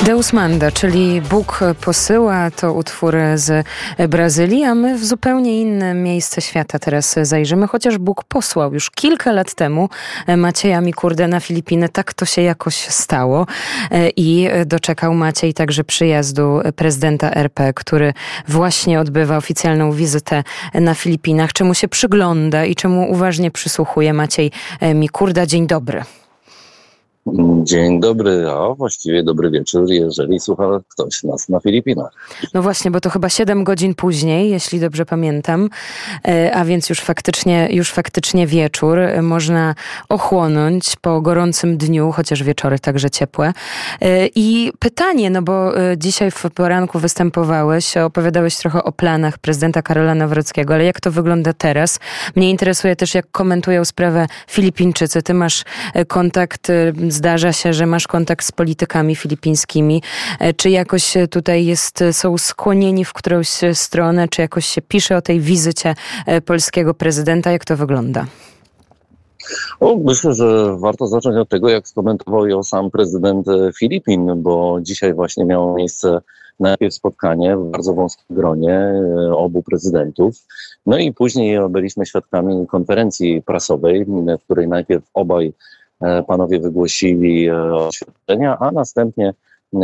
Deus Manda, czyli Bóg posyła, to utwór z Brazylii, a my w zupełnie inne miejsce świata teraz zajrzymy, chociaż Bóg posłał już kilka lat temu Macieja Mikurdę na Filipiny. Tak to się jakoś stało i doczekał Maciej także przyjazdu prezydenta RP, który właśnie odbywa oficjalną wizytę na Filipinach. Czemu się przygląda i czemu uważnie przysłuchuje Maciej Mikurda? Dzień dobry. Dzień dobry, a właściwie dobry wieczór, jeżeli słucha ktoś nas na Filipinach. No właśnie, bo to chyba 7 godzin później, jeśli dobrze pamiętam, a więc już faktycznie wieczór. Można ochłonąć po gorącym dniu, chociaż wieczory także ciepłe. I pytanie, no bo dzisiaj w poranku występowałeś, opowiadałeś trochę o planach prezydenta Karola Nawrockiego, ale jak to wygląda teraz? Mnie interesuje też, jak komentują sprawę Filipińczycy. Ty masz kontakt, zdarza się, że masz kontakt z politykami filipińskimi. Czy jakoś tutaj są skłonieni w którąś stronę, czy jakoś się pisze o tej wizycie polskiego prezydenta? Jak to wygląda? Myślę, że warto zacząć od tego, jak skomentował ją sam prezydent Filipin, bo dzisiaj właśnie miało miejsce najpierw spotkanie w bardzo wąskim gronie obu prezydentów, no i później byliśmy świadkami konferencji prasowej, w której najpierw obaj panowie wygłosili oświadczenia, a następnie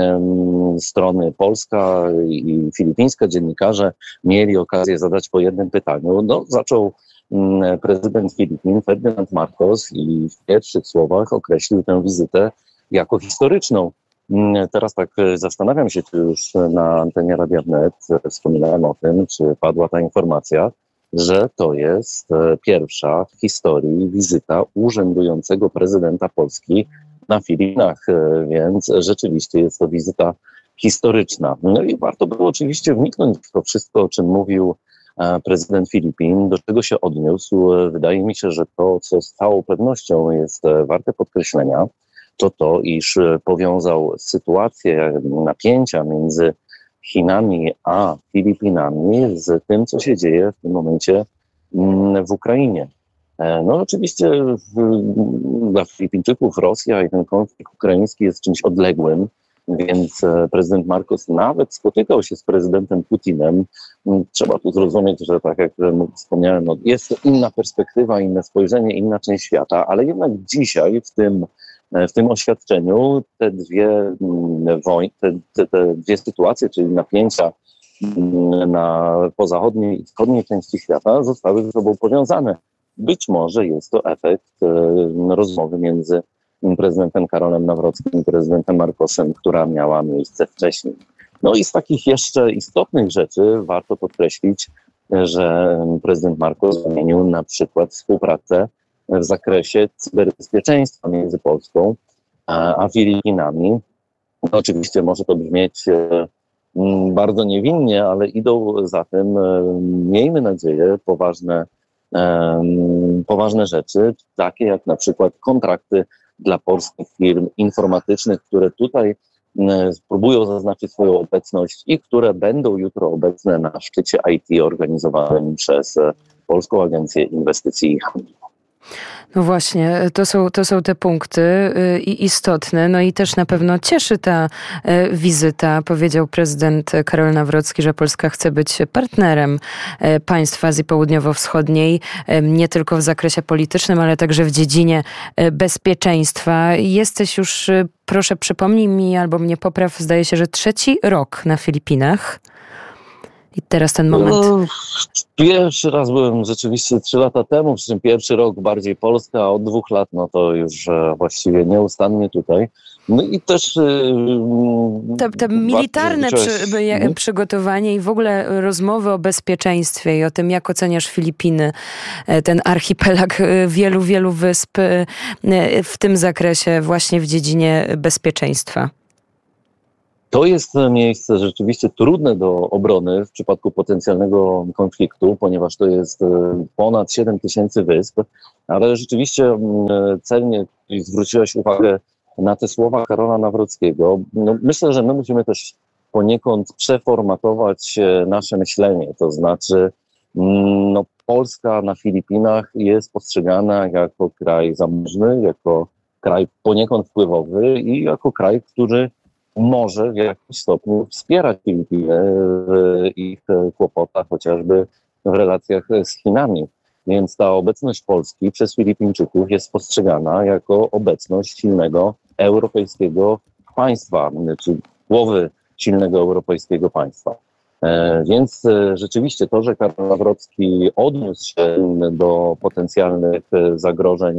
strony polska i filipińska, dziennikarze mieli okazję zadać po jednym pytaniu. No, zaczął prezydent Filipin, Ferdynand Marcos, i w pierwszych słowach określił tę wizytę jako historyczną. Teraz tak zastanawiam się, czy już na antenie Radia Wnet wspominałem o tym, czy padła ta informacja, że to jest pierwsza w historii wizyta urzędującego prezydenta Polski na Filipinach, więc rzeczywiście jest to wizyta historyczna. No i warto było oczywiście wniknąć w to wszystko, o czym mówił prezydent Filipin, do czego się odniósł. Wydaje mi się, że to, co z całą pewnością jest warte podkreślenia, to, iż powiązał sytuację napięcia między Chinami a Filipinami z tym, co się dzieje w tym momencie w Ukrainie. No oczywiście dla Filipińczyków Rosja i ten konflikt ukraiński jest czymś odległym, więc prezydent Marcos nawet spotykał się z prezydentem Putinem. Trzeba tu zrozumieć, że tak jak wspomniałem, no jest inna perspektywa, inne spojrzenie, inna część świata, ale jednak dzisiaj w tym oświadczeniu te dwie sytuacje, czyli napięcia po zachodniej i wschodniej części świata, zostały ze sobą powiązane. Być może jest to efekt rozmowy między prezydentem Karolem Nawrockim i prezydentem Marcosem, która miała miejsce wcześniej. No i z takich jeszcze istotnych rzeczy warto podkreślić, że prezydent Marcos wymienił na przykład współpracę w zakresie cyberbezpieczeństwa między Polską a Filipinami. No, oczywiście może to brzmieć bardzo niewinnie, ale idą za tym, miejmy nadzieję, poważne rzeczy, takie jak na przykład kontrakty dla polskich firm informatycznych, które tutaj spróbują zaznaczyć swoją obecność i które będą jutro obecne na szczycie IT organizowanym przez Polską Agencję Inwestycji i Handlu. No właśnie, to są te punkty istotne. No i też na pewno cieszy ta wizyta. Powiedział prezydent Karol Nawrocki, że Polska chce być partnerem państw Azji Południowo-Wschodniej, nie tylko w zakresie politycznym, ale także w dziedzinie bezpieczeństwa. Jesteś już, proszę przypomnij mi albo mnie popraw, zdaje się, że 3. rok na Filipinach. I teraz ten moment. No, pierwszy raz byłem rzeczywiście 3 lata temu, przy czym pierwszy rok bardziej Polska, a od 2 lat no to już właściwie nieustannie tutaj. No i też te militarne przygotowanie i w ogóle rozmowy o bezpieczeństwie i o tym, jak oceniasz Filipiny, ten archipelag wielu wysp w tym zakresie właśnie w dziedzinie bezpieczeństwa. To jest miejsce rzeczywiście trudne do obrony w przypadku potencjalnego konfliktu, ponieważ to jest ponad 7 000 wysp, ale rzeczywiście celnie zwróciłaś uwagę na te słowa Karola Nawrockiego. No, myślę, że my musimy też poniekąd przeformatować nasze myślenie, to znaczy Polska na Filipinach jest postrzegana jako kraj zamożny, jako kraj poniekąd wpływowy i jako kraj, który może w jakimś stopniu wspierać Filipiny w ich kłopotach, chociażby w relacjach z Chinami. Więc ta obecność Polski przez Filipińczyków jest postrzegana jako obecność silnego europejskiego państwa, czy głowy silnego europejskiego państwa. Więc rzeczywiście to, że Karol Nawrocki odniósł się do potencjalnych zagrożeń,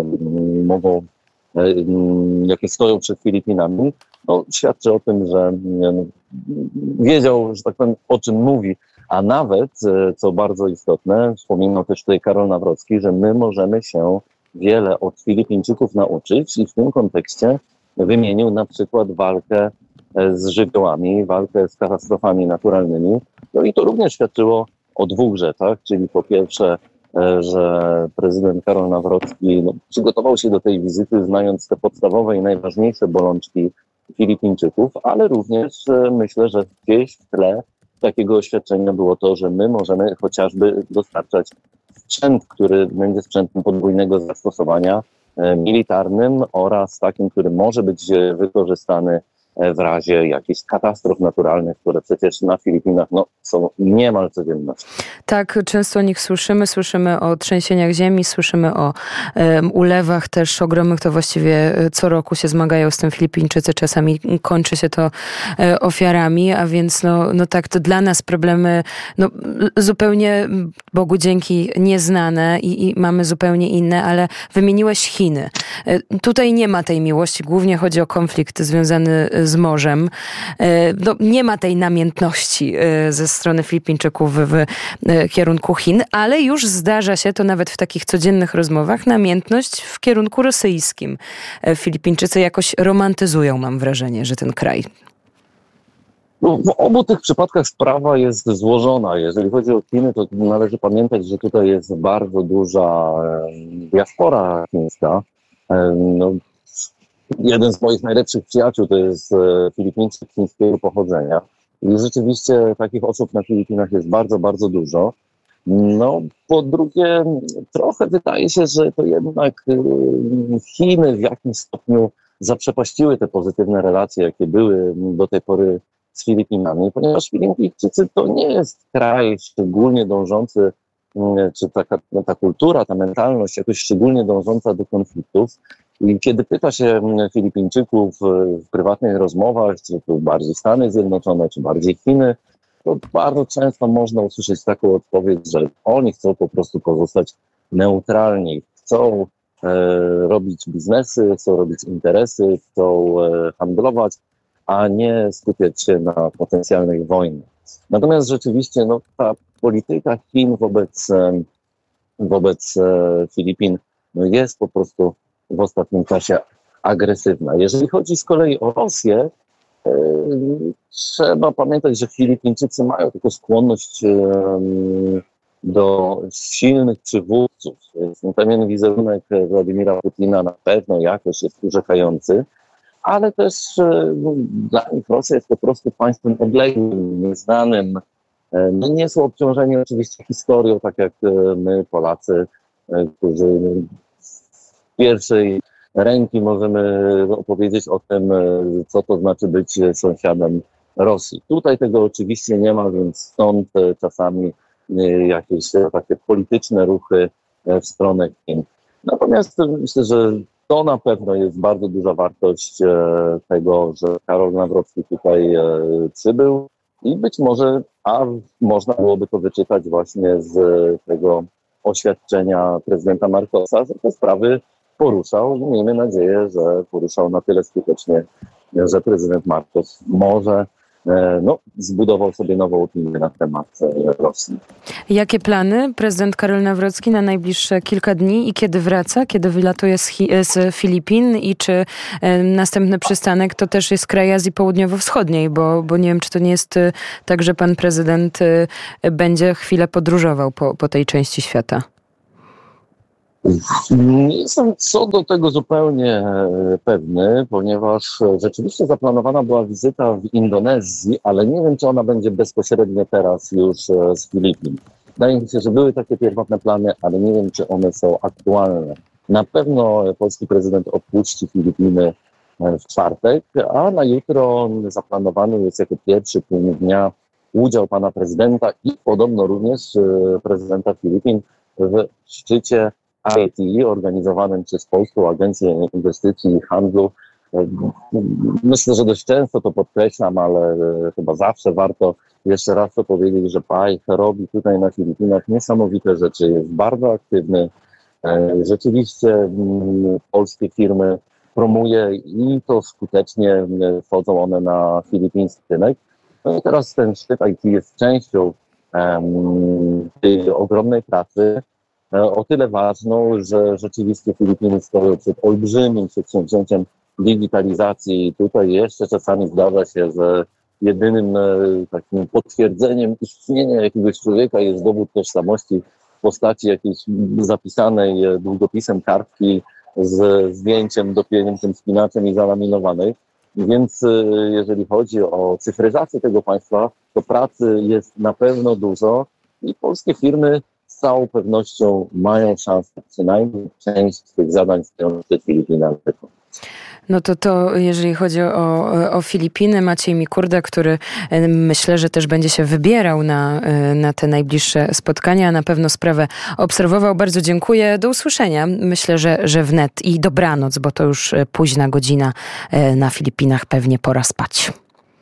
jakie stoją przed Filipinami, no, świadczy o tym, że wiedział, że tak powiem, o czym mówi, a nawet, co bardzo istotne, wspominał też tutaj Karol Nawrocki, że my możemy się wiele od Filipińczyków nauczyć i w tym kontekście wymienił na przykład walkę z żywiołami, walkę z katastrofami naturalnymi. No i to również świadczyło o dwóch rzeczach, czyli po pierwsze, że prezydent Karol Nawrocki przygotował się do tej wizyty, znając te podstawowe i najważniejsze bolączki Filipińczyków, ale również myślę, że gdzieś w tle takiego oświadczenia było to, że my możemy chociażby dostarczać sprzęt, który będzie sprzętem podwójnego zastosowania, militarnym oraz takim, który może być wykorzystany w razie jakichś katastrof naturalnych, które przecież na Filipinach są niemal codziennością. Tak, często o nich słyszymy o trzęsieniach ziemi, słyszymy o ulewach też ogromnych, to właściwie co roku się zmagają z tym Filipińczycy, czasami kończy się to ofiarami, a więc no tak, to dla nas problemy zupełnie, Bogu dzięki, nieznane i mamy zupełnie inne, ale wymieniłeś Chiny. Tutaj nie ma tej miłości, głównie chodzi o konflikt związany z morzem. Nie ma tej namiętności ze strony Filipińczyków w kierunku Chin, ale już zdarza się to nawet w takich codziennych rozmowach, namiętność w kierunku rosyjskim. Filipińczycy jakoś romantyzują, mam wrażenie, że ten kraj. W obu tych przypadkach sprawa jest złożona. Jeżeli chodzi o Chiny, to należy pamiętać, że tutaj jest bardzo duża diaspora chińska. Jeden z moich najlepszych przyjaciół to jest Filipińczyk chińskiego pochodzenia. I rzeczywiście takich osób na Filipinach jest bardzo, bardzo dużo. Po drugie, trochę wydaje się, że to jednak Chiny w jakimś stopniu zaprzepaściły te pozytywne relacje, jakie były do tej pory z Filipinami, ponieważ Filipińczycy to nie jest kraj szczególnie dążący, czy ta kultura, ta mentalność jakoś szczególnie dążąca do konfliktów. I kiedy pyta się Filipińczyków w prywatnych rozmowach, czy to bardziej Stany Zjednoczone, czy bardziej Chiny, to bardzo często można usłyszeć taką odpowiedź, że oni chcą po prostu pozostać neutralni, chcą robić biznesy, chcą robić interesy, chcą handlować, a nie skupiać się na potencjalnej wojnie. Natomiast rzeczywiście ta polityka Chin wobec Filipin jest po prostu w ostatnim czasie agresywna. Jeżeli chodzi z kolei o Rosję, trzeba pamiętać, że Filipińczycy mają taką skłonność do silnych przywódców. Pewien wizerunek Władimira Putina na pewno jakoś jest urzekający, ale też dla nich Rosja jest po prostu państwem odległym, nieznanym. Nie są obciążeni oczywiście historią, tak jak my, Polacy, którzy z pierwszej ręki możemy opowiedzieć o tym, co to znaczy być sąsiadem Rosji. Tutaj tego oczywiście nie ma, więc stąd czasami jakieś takie polityczne ruchy w stronę Chin. Natomiast myślę, że to na pewno jest bardzo duża wartość tego, że Karol Nawrocki tutaj przybył i być może, można byłoby to wyczytać właśnie z tego oświadczenia prezydenta Marcosa, że te sprawy poruszał. Miejmy nadzieję, że poruszał na tyle skutecznie, że prezydent Marcos może zbudował sobie nową opinię na temat Rosji. Jakie plany prezydent Karol Nawrocki na najbliższe kilka dni i kiedy wraca, kiedy wylatuje z Filipin i czy następny przystanek to też jest kraj Azji Południowo-Wschodniej, bo nie wiem, czy to nie jest tak, że pan prezydent będzie chwilę podróżował po tej części świata. Nie jestem co do tego zupełnie pewny, ponieważ rzeczywiście zaplanowana była wizyta w Indonezji, ale nie wiem, czy ona będzie bezpośrednio teraz już z Filipin. Wydaje mi się, że były takie pierwotne plany, ale nie wiem, czy one są aktualne. Na pewno polski prezydent opuści Filipiny w czwartek, a na jutro zaplanowany jest jako pierwszy punkt dnia udział pana prezydenta i podobno również prezydenta Filipin w szczycie IT organizowanym przez Polską Agencję Inwestycji i Handlu. Myślę, że dość często to podkreślam, ale chyba zawsze warto jeszcze raz to powiedzieć, że PAI robi tutaj na Filipinach niesamowite rzeczy, jest bardzo aktywny. Rzeczywiście polskie firmy promuje i to skutecznie wchodzą one na filipiński rynek. No i teraz ten szczyt IT jest częścią tej ogromnej pracy, o tyle ważną, że rzeczywiście Filipiny stoją przed olbrzymim przedsięwzięciem digitalizacji i tutaj jeszcze czasami zdarza się, że jedynym takim potwierdzeniem istnienia jakiegoś człowieka jest dowód tożsamości w postaci jakiejś zapisanej długopisem kartki z zdjęciem dopiętym spinaczem i zalaminowanej. Więc jeżeli chodzi o cyfryzację tego państwa, to pracy jest na pewno dużo i polskie firmy z całą pewnością mają szansę przynajmniej część z tych zadań stojących przed Filipinami wykonać. No to jeżeli chodzi o Filipiny, Maciej Mikurda, który myślę, że też będzie się wybierał na te najbliższe spotkania, a na pewno sprawę obserwował. Bardzo dziękuję. Do usłyszenia. Myślę, że wnet i dobranoc, bo to już późna godzina na Filipinach, pewnie pora spać.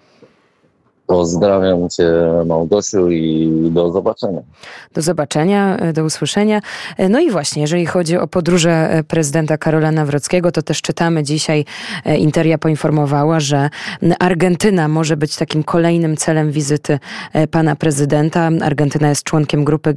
Pozdrawiam Cię, Małgosiu, i do zobaczenia. Do zobaczenia, do usłyszenia. No i właśnie, jeżeli chodzi o podróże prezydenta Karola Nawrockiego, to też czytamy dzisiaj, Interia poinformowała, że Argentyna może być takim kolejnym celem wizyty pana prezydenta. Argentyna jest członkiem grupy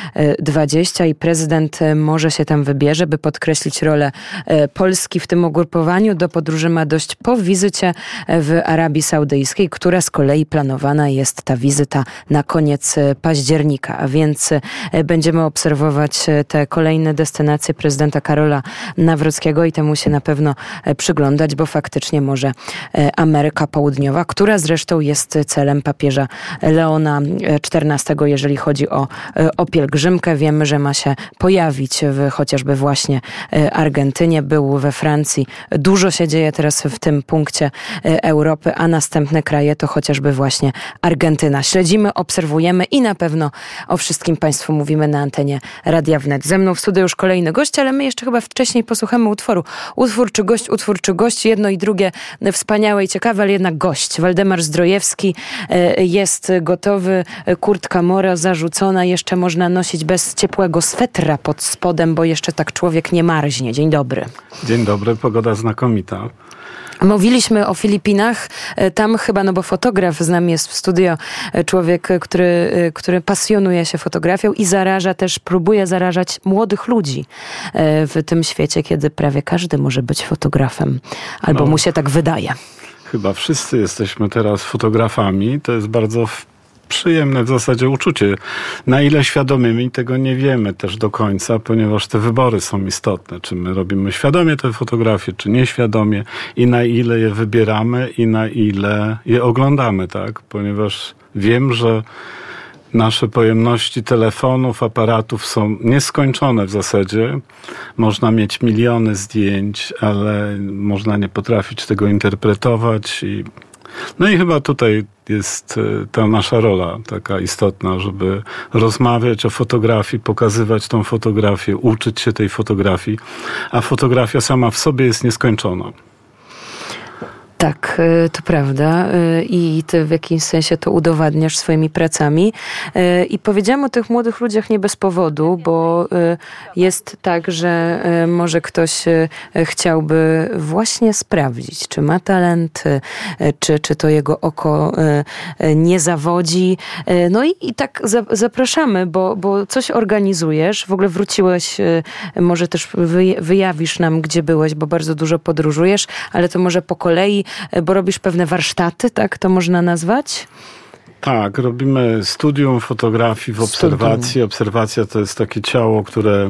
G20 i prezydent może się tam wybierze, by podkreślić rolę Polski w tym ugrupowaniu. Do podróży ma dojść po wizycie w Arabii Saudyjskiej, która z kolei planowana jest ta wizyta na koniec października, a więc będziemy obserwować te kolejne destynacje prezydenta Karola Nawrockiego i temu się na pewno przyglądać, bo faktycznie może Ameryka Południowa, która zresztą jest celem papieża Leona XIV, jeżeli chodzi o pielgrzymkę. Wiemy, że ma się pojawić chociażby właśnie Argentynie, był we Francji. Dużo się dzieje teraz w tym punkcie Europy, a następne kraje to chociażby właśnie Argentyna. Śledzimy, obserwujemy i na pewno o wszystkim Państwu mówimy na antenie Radia Wnet. Ze mną w studiu już kolejny gość, ale my jeszcze chyba wcześniej posłuchamy utworu. Utwór czy gość, jedno i drugie wspaniałe i ciekawe, ale jednak gość. Waldemar Zdrojewski jest gotowy, kurtka mora zarzucona, jeszcze można nosić bez ciepłego swetra pod spodem, bo jeszcze tak człowiek nie marznie. Dzień dobry. Dzień dobry, pogoda znakomita. Mówiliśmy o Filipinach, tam chyba, no bo fotograf z nami jest w studio, człowiek, który pasjonuje się fotografią i próbuje zarażać młodych ludzi w tym świecie, kiedy prawie każdy może być fotografem, albo mu się tak wydaje. Chyba wszyscy jesteśmy teraz fotografami, to jest bardzo przyjemne w zasadzie uczucie. Na ile świadomymi, tego nie wiemy też do końca, ponieważ te wybory są istotne. Czy my robimy świadomie te fotografie, czy nieświadomie i na ile je wybieramy i na ile je oglądamy, tak? Ponieważ wiem, że nasze pojemności telefonów, aparatów są nieskończone w zasadzie. Można mieć miliony zdjęć, ale można nie potrafić tego interpretować no i chyba tutaj jest ta nasza rola taka istotna, żeby rozmawiać o fotografii, pokazywać tą fotografię, uczyć się tej fotografii, a fotografia sama w sobie jest nieskończona. Tak, to prawda i ty w jakimś sensie to udowadniasz swoimi pracami. I powiedziałam o tych młodych ludziach nie bez powodu, bo jest tak, że może ktoś chciałby właśnie sprawdzić, czy ma talent, czy to jego oko nie zawodzi. No i tak zapraszamy, bo coś organizujesz. W ogóle wróciłeś, może też wyjawisz nam, gdzie byłeś, bo bardzo dużo podróżujesz, ale to może po kolei, bo robisz pewne warsztaty, tak to można nazwać? Tak, robimy studium fotografii w obserwacji. Obserwacja to jest takie ciało, które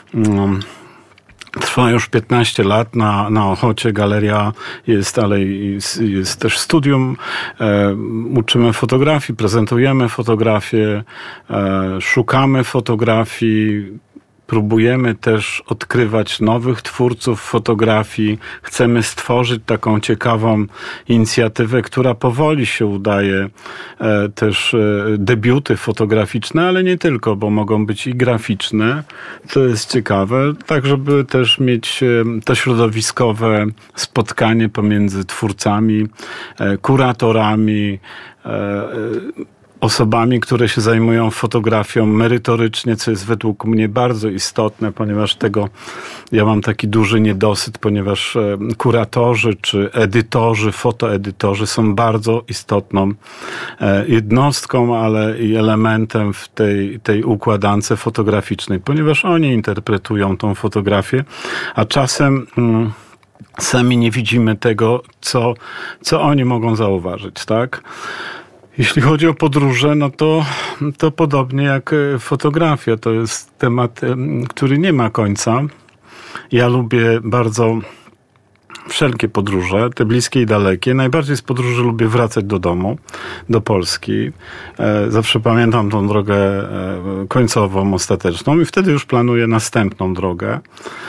trwa już 15 lat na Ochocie. Galeria jest, ale jest też studium. Uczymy fotografii, prezentujemy fotografię, szukamy fotografii. próbujemy też odkrywać nowych twórców fotografii. Chcemy stworzyć taką ciekawą inicjatywę, która powoli się udaje, też debiuty fotograficzne, ale nie tylko, bo mogą być i graficzne, co jest ciekawe, tak żeby też mieć to środowiskowe spotkanie pomiędzy twórcami, kuratorami, osobami, które się zajmują fotografią merytorycznie, co jest według mnie bardzo istotne, ponieważ ja mam taki duży niedosyt, ponieważ kuratorzy czy edytorzy, fotoedytorzy są bardzo istotną jednostką, ale i elementem w tej układance fotograficznej, ponieważ oni interpretują tą fotografię, a czasem sami nie widzimy tego, co oni mogą zauważyć, tak? Jeśli chodzi o podróże, no to podobnie jak fotografia. To jest temat, który nie ma końca. Ja lubię bardzo wszelkie podróże, te bliskie i dalekie. Najbardziej z podróży lubię wracać do domu, do Polski. Zawsze pamiętam tą drogę końcową, ostateczną i wtedy już planuję następną drogę.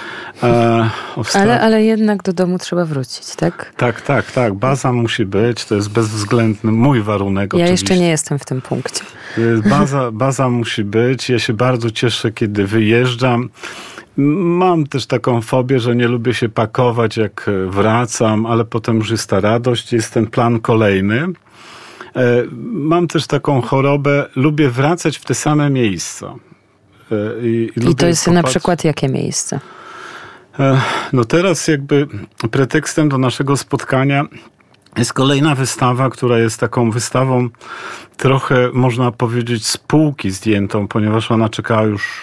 Ale jednak do domu trzeba wrócić, tak? Tak. Baza musi być. To jest bezwzględny mój warunek. Ja oczywiście. jeszcze nie jestem w tym punkcie. Baza musi być. Ja się bardzo cieszę, kiedy wyjeżdżam. Mam też taką fobię, że nie lubię się pakować, jak wracam, ale potem już jest ta radość, jest ten plan kolejny. Mam też taką chorobę, lubię wracać w te same miejsca. I to jest na przykład jakie miejsce? No teraz jakby pretekstem do naszego spotkania jest kolejna wystawa, która jest taką wystawą trochę, można powiedzieć, z półki zdjętą, ponieważ ona czekała już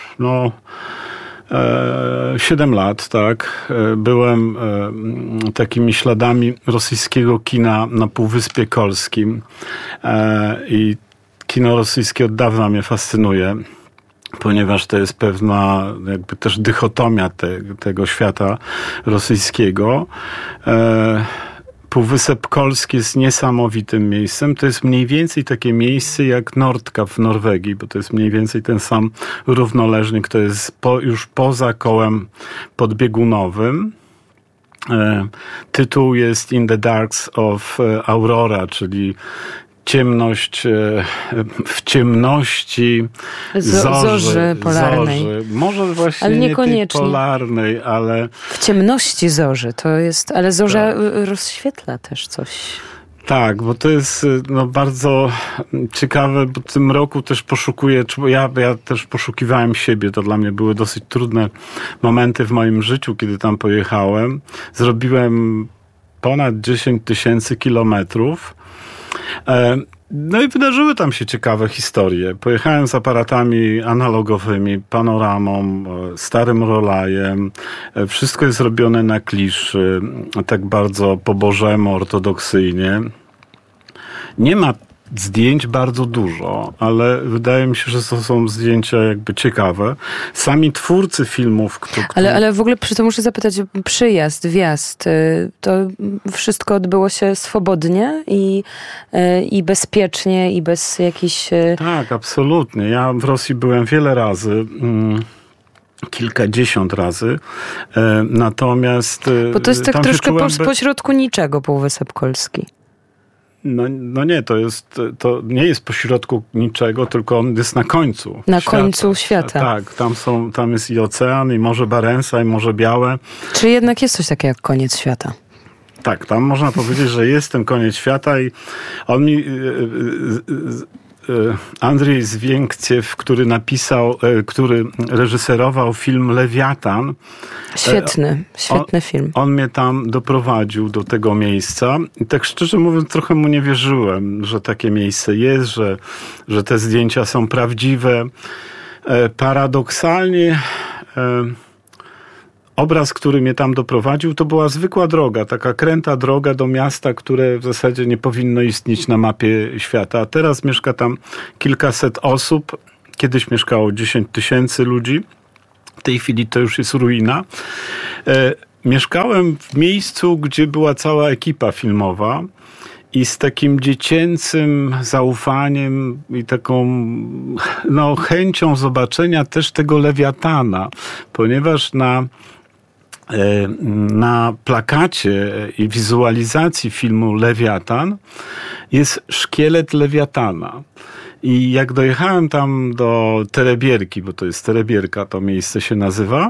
7 lat, tak. Byłem takimi śladami rosyjskiego kina na Półwyspie Kolskim i kino rosyjskie od dawna mnie fascynuje, ponieważ to jest pewna jakby też dychotomia tego świata rosyjskiego. Półwysep Kolski jest niesamowitym miejscem. To jest mniej więcej takie miejsce jak Nordkap w Norwegii, bo to jest mniej więcej ten sam równoleżnik, to jest już poza kołem podbiegunowym. Tytuł jest In the Darks of Aurora, czyli w ciemności zorzy polarnej. Może właśnie ale niekoniecznie. Nie tej polarnej, ale... W ciemności zorzy to jest, ale zorza rozświetla też coś. Tak, bo to jest bardzo ciekawe, bo w tym roku też poszukuję, ja też poszukiwałem siebie, to dla mnie były dosyć trudne momenty w moim życiu, kiedy tam pojechałem. Zrobiłem ponad 10 000 kilometrów. No i wydarzyły tam się ciekawe historie. Pojechałem z aparatami analogowymi, panoramą, starym Rolajem. Wszystko jest robione na kliszy, tak bardzo po bożemu, ortodoksyjnie. Nie ma zdjęć bardzo dużo, ale wydaje mi się, że to są zdjęcia jakby ciekawe. Sami twórcy filmów... Ale w ogóle to muszę zapytać, przyjazd, wjazd, to wszystko odbyło się swobodnie i bezpiecznie i bez jakichś... Tak, absolutnie. Ja w Rosji byłem wiele razy. Kilkadziesiąt razy. Natomiast... Bo to jest tak troszkę pośrodku niczego Półwysep Kolski. No nie, to nie jest pośrodku niczego, tylko on jest na końcu. Na końcu świata. Tak, tam jest i ocean, i Morze Barenca, i Morze Białe. Czy jednak jest coś takiego jak koniec świata? Tak, tam można powiedzieć, że jest ten koniec świata i on mi... Andrzej Zwiękciew, który reżyserował film Lewiatan. Świetny film. On mnie tam doprowadził do tego miejsca i tak szczerze mówiąc trochę mu nie wierzyłem, że takie miejsce jest, że te zdjęcia są prawdziwe. Paradoksalnie obraz, który mnie tam doprowadził, to była zwykła droga, taka kręta droga do miasta, które w zasadzie nie powinno istnieć na mapie świata. A teraz mieszka tam kilkaset osób. Kiedyś mieszkało 10 000 ludzi. W tej chwili to już jest ruina. mieszkałem w miejscu, gdzie była cała ekipa filmowa i z takim dziecięcym zaufaniem i taką chęcią zobaczenia też tego Lewiatana, ponieważ na plakacie i wizualizacji filmu Lewiatan jest szkielet Lewiatana. I jak dojechałem tam do Terebierki, bo to jest Terebierka, to miejsce się nazywa,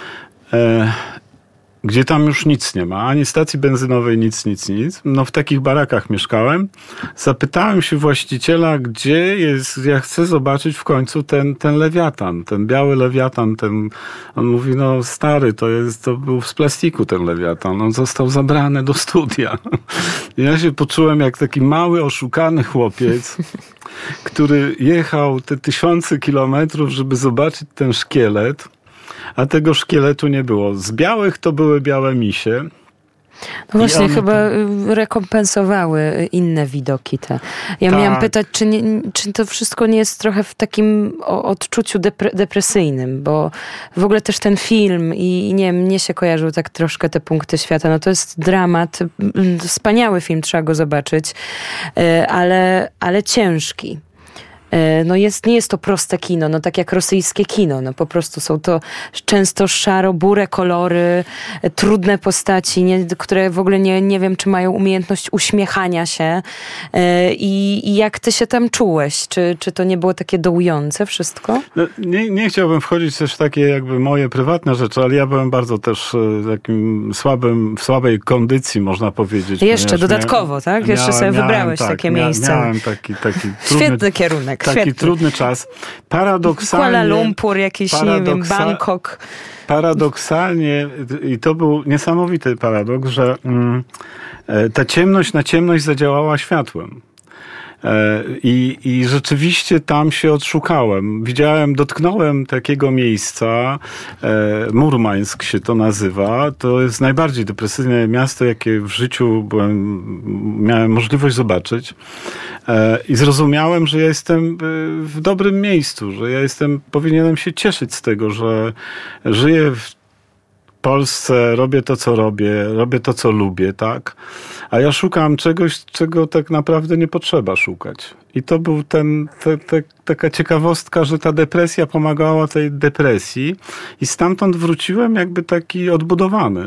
gdzie tam już nic nie ma, ani stacji benzynowej, nic. No w takich barakach mieszkałem. Zapytałem się właściciela, gdzie jest, ja chcę zobaczyć w końcu ten Lewiatan, ten biały Lewiatan, on mówi, no stary, to był z plastiku ten Lewiatan, on został zabrany do studia. I ja się poczułem jak taki mały, oszukany chłopiec, który jechał te 1000 kilometrów, żeby zobaczyć ten szkielet, a tego szkieletu nie było. Z białych to były białe misie. No właśnie, chyba rekompensowały inne widoki te. Ja miałam pytać, czy to wszystko nie jest trochę w takim odczuciu depresyjnym, bo w ogóle też ten film i nie wiem, mnie się kojarzył tak troszkę te punkty świata. No to jest dramat, wspaniały film, trzeba go zobaczyć, ale ciężki. No nie jest to proste kino, no tak jak rosyjskie kino, no po prostu są to często szaro-bure kolory, trudne postaci, które w ogóle nie wiem, czy mają umiejętność uśmiechania się. I jak ty się tam czułeś? Czy to nie było takie dołujące wszystko? No, nie chciałbym wchodzić też w takie jakby moje prywatne rzeczy, ale ja byłem bardzo też takim w słabej kondycji, można powiedzieć. Jeszcze dodatkowo, tak? Jeszcze sobie wybrałeś takie miejsce. Miałem taki świetny kierunek. Taki świetny. Trudny czas. Paradoksalnie... Kuala Lumpur, jakiś, nie wiem, Bangkok. Paradoksalnie, i to był niesamowity paradoks, że ta ciemność na ciemność zadziałała światłem. I rzeczywiście tam się odszukałem. Dotknąłem takiego miejsca, Murmańsk się to nazywa. To jest najbardziej depresyjne miasto, jakie w życiu miałem możliwość zobaczyć. I zrozumiałem, że ja jestem w dobrym miejscu, że powinienem się cieszyć z tego, że żyję w Polsce, robię to, co robię to, co lubię, tak? A ja szukam czegoś, czego tak naprawdę nie potrzeba szukać. I to był taka ciekawostka, że ta depresja pomagała tej depresji i stamtąd wróciłem jakby taki odbudowany.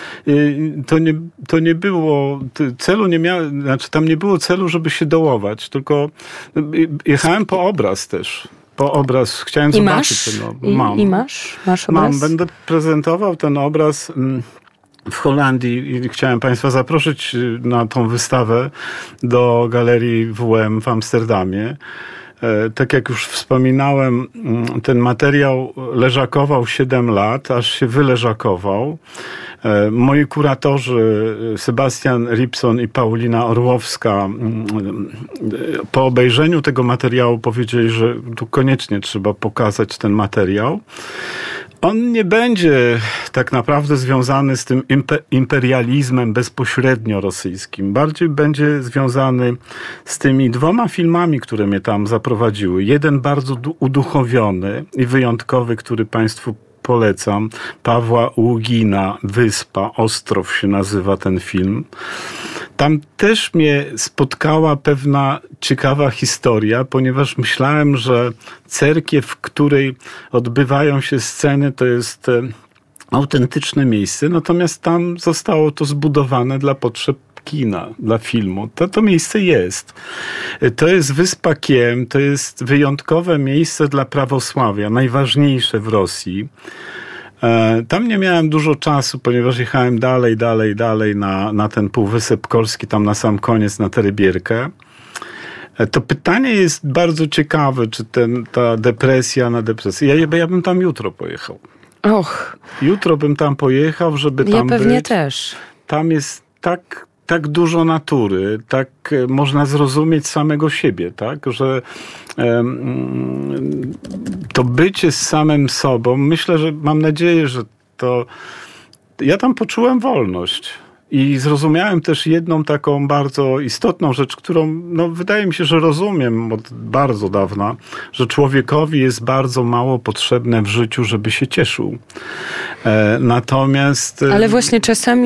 To nie było, celu nie miałem, znaczy tam nie było celu, żeby się dołować, tylko jechałem po obraz też. Chciałem zobaczyć ten obraz. I masz obraz? Będę prezentował ten obraz w Holandii i chciałem Państwa zaprosić na tą wystawę do Galerii WM w Amsterdamie. Tak jak już wspominałem, ten materiał leżakował 7 lat, aż się wyleżakował. Moi kuratorzy Sebastian Ripson i Paulina Orłowska po obejrzeniu tego materiału powiedzieli, że tu koniecznie trzeba pokazać ten materiał. On nie będzie tak naprawdę związany z tym imperializmem bezpośrednio rosyjskim. Bardziej będzie związany z tymi 2 filmami, które mnie tam zaprowadziły. Jeden bardzo uduchowiony i wyjątkowy, który Państwu polecam. Pawła Ługina, Wyspa, Ostrow się nazywa ten film. Tam też mnie spotkała pewna ciekawa historia, ponieważ myślałem, że cerkiew, w której odbywają się sceny, to jest autentyczne miejsce, natomiast tam zostało to zbudowane dla potrzeb kina, dla filmu. To miejsce jest. To jest Wyspa Kiem, to jest wyjątkowe miejsce dla prawosławia, najważniejsze w Rosji. Tam nie miałem dużo czasu, ponieważ jechałem dalej na ten Półwysep Kolski, tam na sam koniec, na Terebierkę. To pytanie jest bardzo ciekawe, czy ta depresja na depresję. Ja bym tam jutro pojechał. Jutro bym tam pojechał, żeby tam być. Ja pewnie też. Tam jest tak dużo natury, tak można zrozumieć samego siebie, tak, że to bycie z samym sobą, mam nadzieję, że ja tam poczułem wolność. I zrozumiałem też jedną taką bardzo istotną rzecz, którą wydaje mi się, że rozumiem od bardzo dawna, że człowiekowi jest bardzo mało potrzebne w życiu, żeby się cieszył. Natomiast... Ale właśnie czasami